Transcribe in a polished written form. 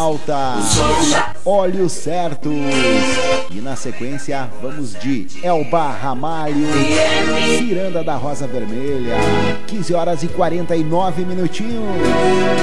volta Olhos Certos. E na sequência vamos de Elba Ramalho, Ciranda da Rosa Vermelha. 15 horas e 49 minutinhos.